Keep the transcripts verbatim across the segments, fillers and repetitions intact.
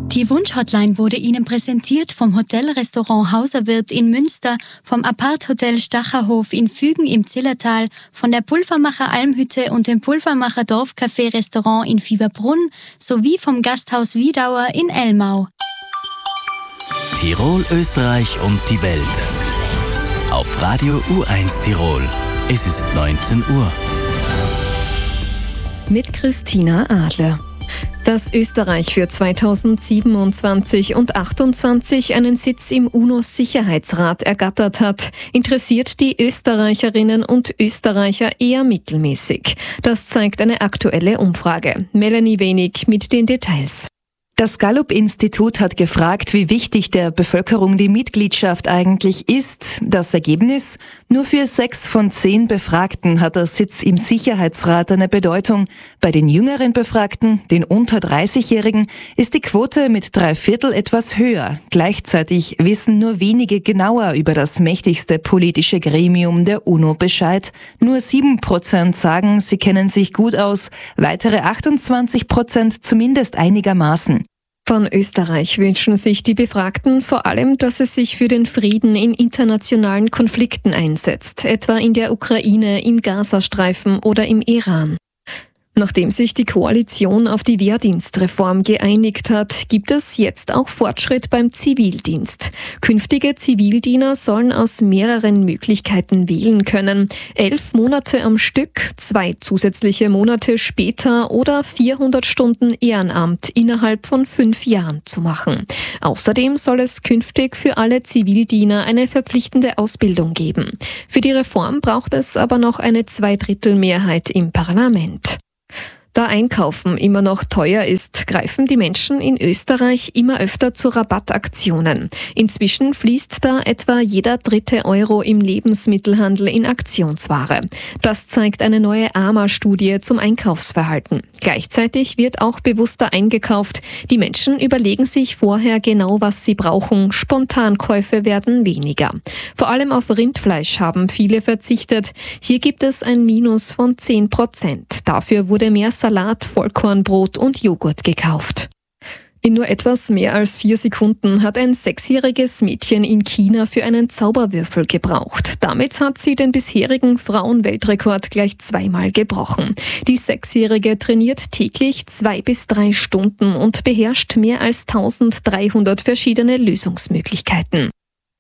Die Wunsch-Hotline wurde Ihnen präsentiert vom Hotel-Restaurant Hauserwirt in Münster, vom Apart-Hotel Stacherhof in Fügen im Zillertal, von der Pulvermacher Almhütte und dem Pulvermacher Dorfcafé-Restaurant in Fieberbrunn sowie vom Gasthaus Wiedauer in Elmau. Tirol, Österreich und die Welt. Auf Radio U eins Tirol. Es ist neunzehn Uhr. Mit Christina Adler. Dass Österreich für zweitausendsiebenundzwanzig und achtundzwanzig einen Sitz im UNO-Sicherheitsrat ergattert hat, interessiert die Österreicherinnen und Österreicher eher mittelmäßig. Das zeigt eine aktuelle Umfrage. Melanie Wenig mit den Details. Das Gallup-Institut hat gefragt, wie wichtig der Bevölkerung die Mitgliedschaft eigentlich ist. Das Ergebnis? Nur für sechs von zehn Befragten hat der Sitz im Sicherheitsrat eine Bedeutung. Bei den jüngeren Befragten, den unter dreißigjährigen, ist die Quote mit drei Viertel etwas höher. Gleichzeitig wissen nur wenige genauer über das mächtigste politische Gremium der UNO Bescheid. Nur sieben Prozent sagen, sie kennen sich gut aus, weitere achtundzwanzig Prozent zumindest einigermaßen. Von Österreich wünschen sich die Befragten vor allem, dass es sich für den Frieden in internationalen Konflikten einsetzt, etwa in der Ukraine, im Gazastreifen oder im Iran. Nachdem sich die Koalition auf die Wehrdienstreform geeinigt hat, gibt es jetzt auch Fortschritt beim Zivildienst. Künftige Zivildiener sollen aus mehreren Möglichkeiten wählen können. Elf Monate am Stück, zwei zusätzliche Monate später oder vierhundert Stunden Ehrenamt innerhalb von fünf Jahren zu machen. Außerdem soll es künftig für alle Zivildiener eine verpflichtende Ausbildung geben. Für die Reform braucht es aber noch eine Zweidrittelmehrheit im Parlament. Da Einkaufen immer noch teuer ist, greifen die Menschen in Österreich immer öfter zu Rabattaktionen. Inzwischen fließt da etwa jeder dritte Euro im Lebensmittelhandel in Aktionsware. Das zeigt eine neue A M A-Studie zum Einkaufsverhalten. Gleichzeitig wird auch bewusster eingekauft. Die Menschen überlegen sich vorher genau, was sie brauchen. Spontankäufe werden weniger. Vor allem auf Rindfleisch haben viele verzichtet. Hier gibt es ein Minus von zehn Prozent. Dafür wurde mehr Salat, Vollkornbrot und Joghurt gekauft. In nur etwas mehr als vier Sekunden hat ein sechsjähriges Mädchen in China für einen Zauberwürfel gebraucht. Damit hat sie den bisherigen Frauenweltrekord gleich zweimal gebrochen. Die Sechsjährige trainiert täglich zwei bis drei Stunden und beherrscht mehr als eintausenddreihundert verschiedene Lösungsmöglichkeiten.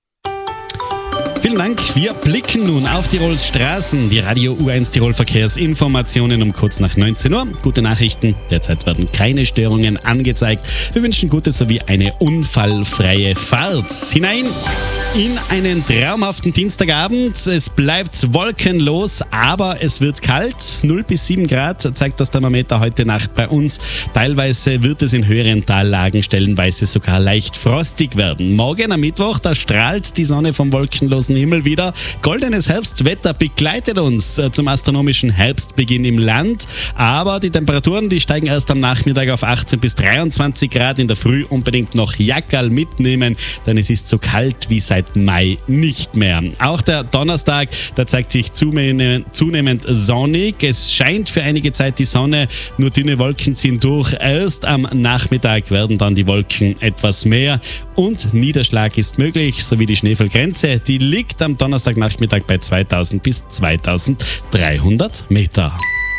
Vielen Dank. Wir blicken nun auf Tirols Straßen. Die Radio U eins Tirol Verkehrsinformationen um kurz nach neunzehn Uhr. Gute Nachrichten. Derzeit werden keine Störungen angezeigt. Wir wünschen gute sowie eine unfallfreie Fahrt. Hinein in einen traumhaften Dienstagabend. Es bleibt wolkenlos, aber es wird kalt. null bis sieben Grad zeigt das Thermometer heute Nacht bei uns. Teilweise wird es in höheren Tallagen stellenweise sogar leicht frostig werden. Morgen am Mittwoch, da strahlt die Sonne vom wolkenlosen Himmel wieder. Goldenes Herbstwetter begleitet uns zum astronomischen Herbstbeginn im Land. Aber die Temperaturen, die steigen erst am Nachmittag auf achtzehn bis dreiundzwanzig Grad. In der Früh unbedingt noch Jackerl mitnehmen, denn es ist so kalt wie seit Mai nicht mehr. Auch der Donnerstag, da zeigt sich zunehmend sonnig. Es scheint für einige Zeit die Sonne, nur dünne Wolken ziehen durch. Erst am Nachmittag werden dann die Wolken etwas mehr und Niederschlag ist möglich, sowie die Schneefallgrenze. Die liegt am Donnerstagnachmittag bei zweitausend bis zweitausenddreihundert Meter.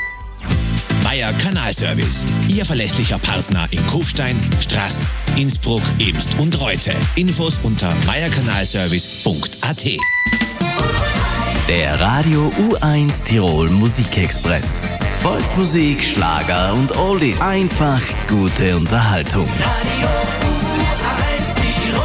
Meier Kanalservice, Ihr verlässlicher Partner in Kufstein, Straß, Innsbruck, Ebst und Reute. Infos unter meierkanalservice punkt a t. Der Radio U eins Tirol Musikexpress. Volksmusik, Schlager und Oldies. Einfach gute Unterhaltung. Radio U eins Tirol.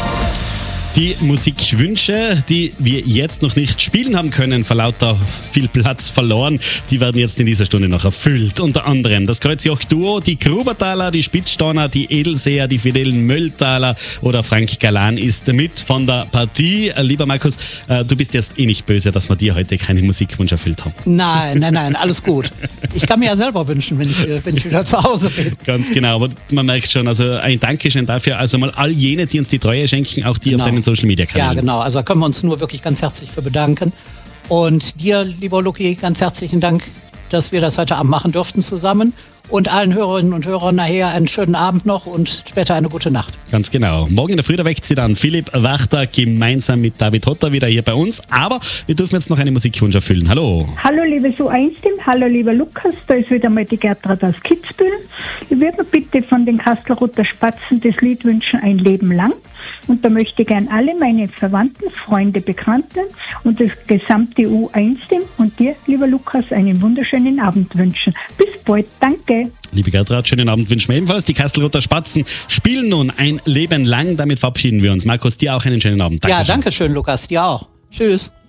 Die Musikwünsche, die wir jetzt noch nicht spielen haben können, vor lauter viel Platz verloren, die werden jetzt in dieser Stunde noch erfüllt. Unter anderem das Kreuzjoch-Duo, die Grubertaler, die Spitzstorner, die Edelseher, die fidelen Mölltaler oder Frank Galan ist mit von der Partie. Lieber Markus, du bist jetzt eh nicht böse, dass wir dir heute keinen Musikwunsch erfüllt haben. Nein, nein, nein, alles gut. Ich kann mir ja selber wünschen, wenn ich, wenn ich wieder zu Hause bin. Ganz genau, aber man merkt schon, also ein Dankeschön dafür. Also mal all jene, die uns die Treue schenken, auch die genau. auf deinen Social Media Kanälen. Ja, genau. Also da können wir uns nur wirklich ganz herzlich für bedanken. Und dir, lieber Luki, ganz herzlichen Dank dass wir das heute Abend machen durften zusammen. Und allen Hörerinnen und Hörern nachher einen schönen Abend noch und später eine gute Nacht. Ganz genau. Morgen in der Früh, da weckt sie dann Philipp Wachter gemeinsam mit David Hotter wieder hier bei uns. Aber wir dürfen jetzt noch einen Musikwunsch erfüllen. Hallo. Hallo liebes U eins Team, hallo lieber Lukas, da ist wieder mal die Gertrud aus Kitzbühel. Ich würde mir bitte von den Kastelruther Spatzen das Lied wünschen, Ein Leben lang. Und da möchte ich gern alle meine Verwandten, Freunde, Bekannten und das gesamte U eins Team und dir, lieber Lukas, einen wunderschönen Abend wünschen. Bis bald, danke. Liebe Gertrud, schönen Abend wünschen wir ebenfalls. Die Kastelruther Spatzen spielen nun ein Leben lang. Damit verabschieden wir uns. Markus, dir auch einen schönen Abend. Dankeschön. Ja, danke schön, Lukas. Dir auch. Tschüss.